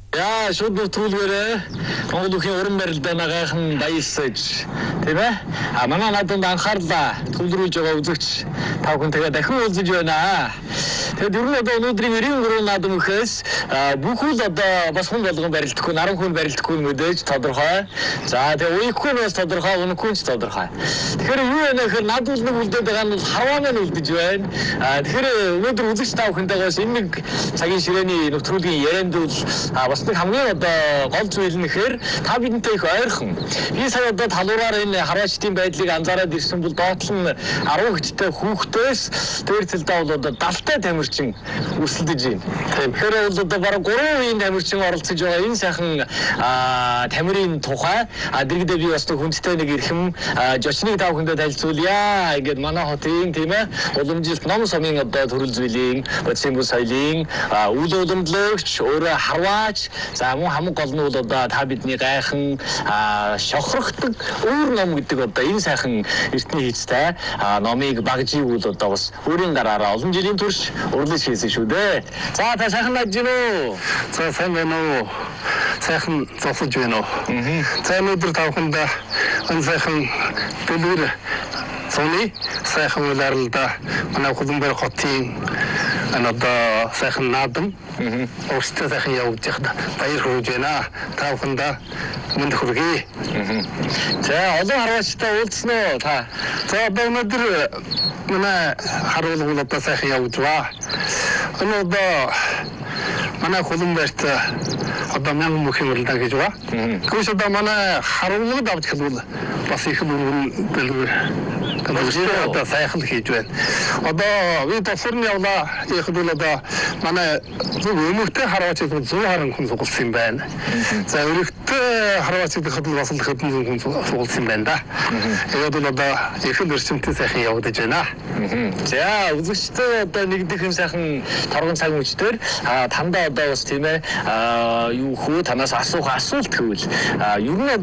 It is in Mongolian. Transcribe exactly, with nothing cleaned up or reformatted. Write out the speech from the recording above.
Яа, шууд нөтрүүлгээрээ Монгол бүхийн уран барилдаа нагайхан баярлаж, тийм ээ? А манай надад анхаарлаа төвлөрүүлж байгаа үзэгч тав хүн тэгээ дахин уулзаж байна. Тэгээд ер нь одоо өнөөдрийн эрийн гурван наадам өгөхөөс бүх үл одоо бас хүн болгон барилдахгүй, наран хүн барилдахгүй мэдээж тодорхой. За тэгээ үеихгүй нь бас тодорхой, үнэхгүй ч тодорхой. Тэгэхээр юу вэ гэхээр над үл нэг үлдээд байгаа нь харваанаа үлдэж байна. А тэгэхээр өнөөдөр үзэгч тав хүнтэйгээс энэ нэг цагийн ширээний нөтрүүлгийн ярианд бол бас нэг хамгийн одоо гол зүйл нь гэхээр та бидэнтэй их ойрхон. Би сая одоо талуураар энэ харваачдын байдлыг анзаараад ирсэн бол доотлол нь арван хүчтэй хүүхдээс дээр цэлдээ бол одоо далтай тамирчин өрсөлдөж байна. Тэгэхээр бол одоо бараг гурван үеийн тамирчин оролцож байгаа энэ сайхан тамирын тухай дэргэдээ би бас хүндтэй нэг эрхэм жочныг тав хүндээ танилцуулъя. Ингээд манай хотын тийм ээ уламжилт ном сумын одоо төрөл зүйлийн бодис бус соёлын үйл уламжлагч өөрөө харваач. За мөн хамгийн гол нь бол одоо та бидний гайхан шохрохдаг өөр ном гэдэг одоо энэ сайхан эртний хийцтэй номыг багжийг бол одоо бас өөрийн гараараа олон жилийн турш урлаж хийсэн шүү дээ. За та сайхан наж гин үү? За сайн байна уу? Сайхан зогсож байна уу? За өнөөдөр тавханда энэ сайхан дэлгэр цоны сайхан улаарлаа манай Улаанбаатар хотын одоо сайхан наадам өөрсдөө сайхан явуулж байхад баяр хүргэж байна. Тавханда мөн хүргэе. За олон харваачтай уулзсан уу та? За одоо өнөөдөр манай харуулгын одоо сайхан явуулж ба. Өнөөдөр манай Улаанбаатар одоо мянган бүхэн уралдаан гэж ба. Гэхдээ одоо манай харуулгад авч хэлбэл бас их бүрэн дэлгэр одоо сайхан хийж байна. Одоо би тосрын явлаа. Яг л одоо манай өмнөдөө харваачид зүүн харан хүн сугалсан юм байна. За өргөдөө харваачид хадл бас л хэдэн хүн сугалсан юм байна да. Тэгээд бол одоо их л өрчмөнтэй сайхан явагдаж байна. За үзэгчтэй одоо нэгдэх юм сайхан торгон цаг мөчтөр тандаа одоо бас тийм ээ юу хөө танаас асуух асуулт гэвэл ер нь